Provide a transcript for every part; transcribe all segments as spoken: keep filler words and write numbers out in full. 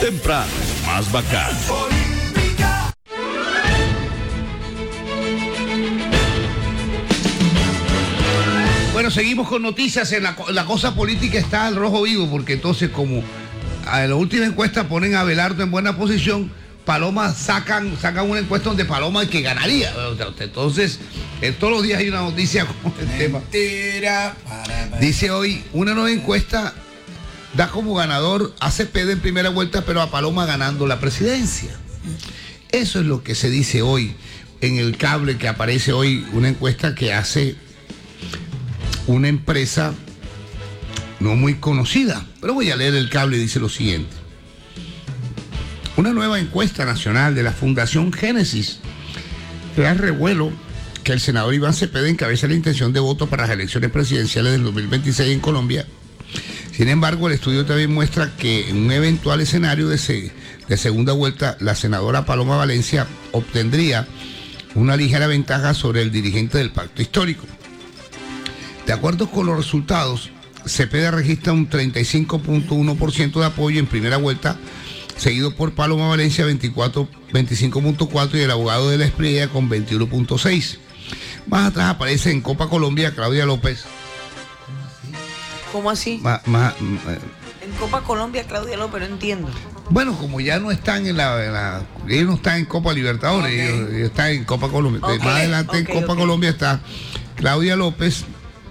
Temprano, más bacán. Bueno, seguimos con noticias. En la, la cosa política está al rojo vivo, porque entonces como a la última encuesta ponen a Abelardo en buena posición, Paloma sacan, sacan una encuesta donde Paloma que ganaría. Entonces, eh, todos los días hay una noticia con el tema. Dice hoy, una nueva encuesta da como ganador a Cepeda en primera vuelta, pero a Paloma ganando la presidencia. Eso es lo que se dice hoy en el cable, que aparece hoy una encuesta que hace una empresa no muy conocida, pero voy a leer el cable. Dice lo siguiente: una nueva encuesta nacional de la Fundación Génesis da revuelo que el senador Iván Cepeda encabeza la intención de voto para las elecciones presidenciales del dos mil veintiséis en Colombia. Sin embargo, el estudio también muestra que en un eventual escenario de, se, de segunda vuelta, la senadora Paloma Valencia obtendría una ligera ventaja sobre el dirigente del pacto histórico. De acuerdo con los resultados, Cepeda registra un treinta y cinco punto uno por ciento de apoyo en primera vuelta, seguido por Paloma Valencia veinticinco punto cuatro y el abogado de la Espriella con veintiuno punto seis. Más atrás aparece en Copa Colombia Claudia López. ¿Cómo así? Ma, ma, ma, en Copa Colombia Claudia López, no entiendo. Bueno, como ya no están en la, en la ellos no están en Copa Libertadores, okay. ellos, ellos están en Copa Colombia. Okay. Más adelante okay, en Copa okay. Colombia está Claudia López.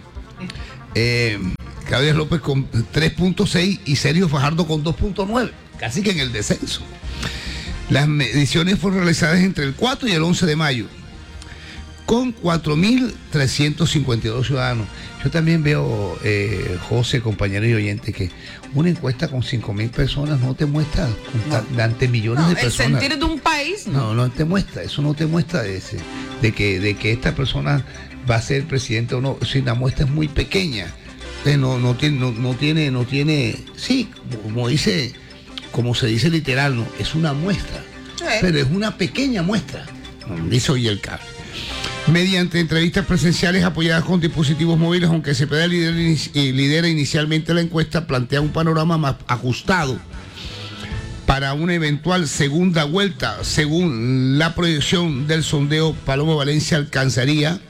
Eh, Claudia López con tres punto seis y Sergio Fajardo con dos punto nueve, casi que en el descenso. Las mediciones fueron realizadas entre el cuatro y el once de mayo con cuatro mil trescientos cincuenta y dos ciudadanos. Yo también veo, eh, José, compañero y oyente, que una encuesta con cinco mil personas no te muestra no. ante millones no, de personas. El sentir de un país. No, no, no te muestra, eso no te muestra de, ese, de, que, de que esta persona va a ser presidente o no. Si la muestra es muy pequeña, no, no, tiene, no, no tiene, no tiene, sí, como dice, como se dice literal, no, es una muestra, sí. Pero es una pequeña muestra, dice hoy el cable. Mediante entrevistas presenciales apoyadas con dispositivos móviles, aunque Cepeda lidera, lidera inicialmente la encuesta, plantea un panorama más ajustado para una eventual segunda vuelta. Según la proyección del sondeo, Paloma Valencia alcanzaría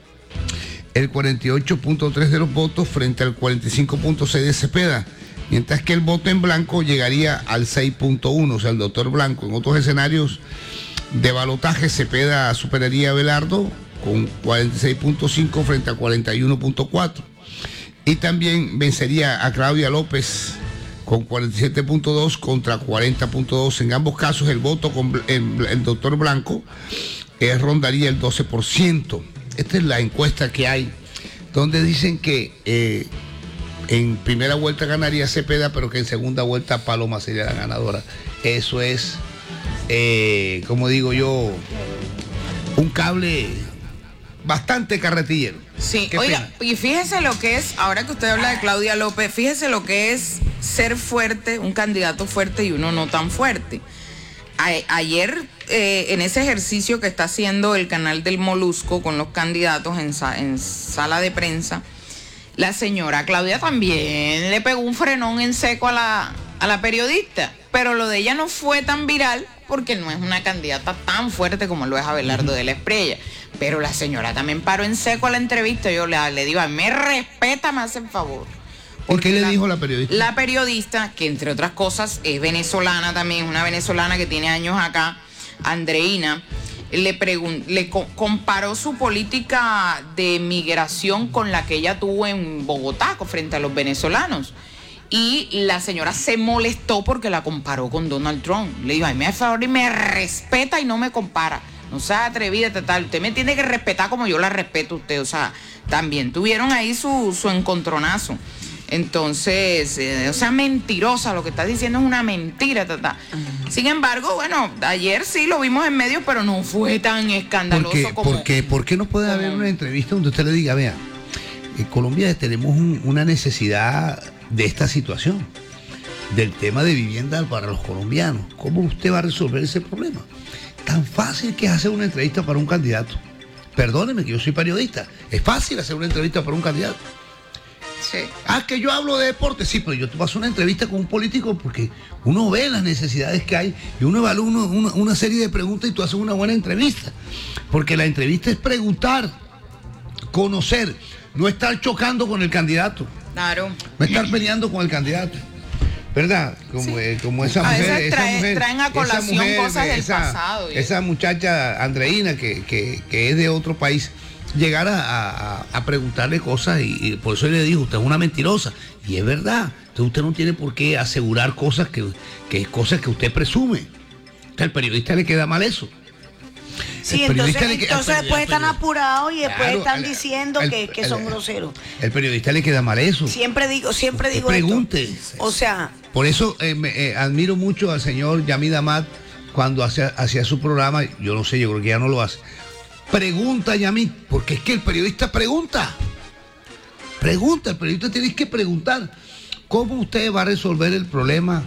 el cuarenta y ocho punto tres de los votos frente al cuarenta y cinco punto seis de Cepeda, mientras que el voto en blanco llegaría al seis punto uno, o sea, el doctor Blanco. En otros escenarios de balotaje, Cepeda superaría a Abelardo con cuarenta y seis punto cinco frente a cuarenta y uno punto cuatro, y también vencería a Claudia López con cuarenta y siete punto dos contra cuarenta punto dos. En ambos casos el voto con el, el doctor Blanco eh, rondaría el doce por ciento. Esta es la encuesta que hay, donde dicen que eh, en primera vuelta ganaría Cepeda, pero que en segunda vuelta Paloma sería la ganadora. Eso es, eh, como digo yo, un cable bastante carretillero. Sí, oiga, y fíjese lo que es, ahora que usted habla de Claudia López, fíjese lo que es ser fuerte, un candidato fuerte y uno no tan fuerte. A, ayer, eh, en ese ejercicio que está haciendo el canal del Molusco con los candidatos en, en sala de prensa, la señora Claudia también le pegó un frenón en seco a la, a la periodista, pero lo de ella no fue tan viral porque no es una candidata tan fuerte como lo es Abelardo de la Espriella. Pero la señora también paró en seco a la entrevista. Yo le, le digo, me respeta, me hace el favor. ¿Por qué le la, dijo la periodista? La periodista, que entre otras cosas es venezolana también, una venezolana que tiene años acá, Andreina, le, pregun- le co- comparó su política de migración con la que ella tuvo en Bogotá frente a los venezolanos. Y la señora se molestó porque la comparó con Donald Trump. Le dijo, ay, me hace favor y me respeta y no me compara. No sea atrevida, tal. Usted me tiene que respetar como yo la respeto a usted. O sea, también tuvieron ahí su, su encontronazo. Entonces, eh, o sea, mentirosa, lo que está diciendo es una mentira, tata. Uh-huh. Sin embargo, bueno, ayer sí lo vimos en medios, pero no fue tan escandaloso ¿Por qué, como... ¿por qué, ¿Por qué no puede como... haber una entrevista donde usted le diga, vea, en Colombia tenemos un, una necesidad de esta situación, del tema de vivienda para los colombianos? ¿Cómo usted va a resolver ese problema? Tan fácil que es hacer una entrevista para un candidato. Perdóneme que yo soy periodista. Es fácil hacer una entrevista para un candidato. Sí. Ah, que yo hablo de deporte, sí, pero yo te paso una entrevista con un político porque uno ve las necesidades que hay y uno evalúa uno, una, una serie de preguntas y tú haces una buena entrevista. Porque la entrevista es preguntar, conocer, no estar chocando con el candidato. Claro. No estar peleando con el candidato. ¿Verdad? Como, Sí. eh, como esa A mujer, veces esa trae- mujer, traen a esa colación mujer, cosas del esa, pasado, y- esa muchacha Andreina que, que, que es de otro país, llegar a, a, a preguntarle cosas y, y por eso le dijo, usted es una mentirosa. Y es verdad. Entonces usted no tiene por qué asegurar cosas que, que cosas que usted presume. Entonces al periodista le queda mal eso. Sí, El entonces, periodista le que- entonces el después están periodista- apurados y después Claro, están el- diciendo el- que, que el- son groseros. El periodista le queda mal eso. Siempre digo, siempre Usted digo pregunte. esto. O sea, Por eso eh, me, eh, admiro mucho al señor Yamid Amad cuando hacía, hacía su programa, yo no sé, yo creo que ya no lo hace. Pregunta, Yamid, porque es que el periodista pregunta. Pregunta, el periodista tiene que preguntar. ¿Cómo usted va a resolver el problema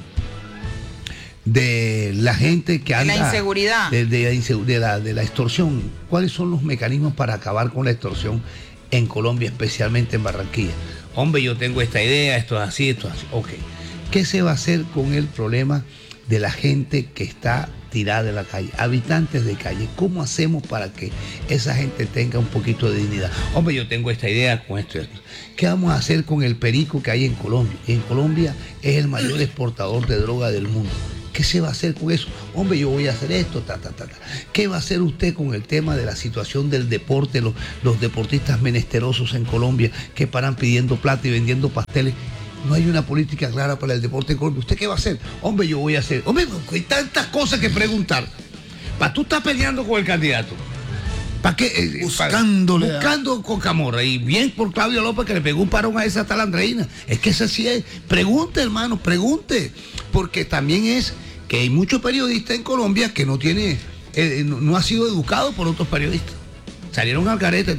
de la gente que De anda... la inseguridad. De, de la insegu- de la, de la extorsión. ¿Cuáles son los mecanismos para acabar con la extorsión en Colombia, especialmente en Barranquilla? Hombre, yo tengo esta idea, esto es así, esto es así. Ok. ¿Qué se va a hacer con el problema de la gente que está tirada en la calle? Habitantes de calle. ¿Cómo hacemos para que esa gente tenga un poquito de dignidad? Hombre, yo tengo esta idea con esto y esto. ¿Qué vamos a hacer con el perico que hay en Colombia? En Colombia es el mayor exportador de droga del mundo. ¿Qué se va a hacer con eso? Hombre, yo voy a hacer esto, ta, ta, ta, ta. ¿Qué va a hacer usted con el tema de la situación del deporte, los, los deportistas menesterosos en Colombia que paran pidiendo plata y vendiendo pasteles? No hay una política clara para el deporte en Colombia. ¿Usted qué va a hacer? Hombre, yo voy a hacer... Hombre, hay tantas cosas que preguntar. ¿Para tú estás peleando con el candidato? ¿Para qué? Eh, Buscándole para- a- buscando con Camorra. Y bien por Claudio López que le pegó un parón a esa tal Andreina. Es que esa sí es. Pregunte, hermano, pregunte. Porque también es que hay muchos periodistas en Colombia que no tiene, eh, no, no ha sido educado por otros periodistas. Salieron al garete.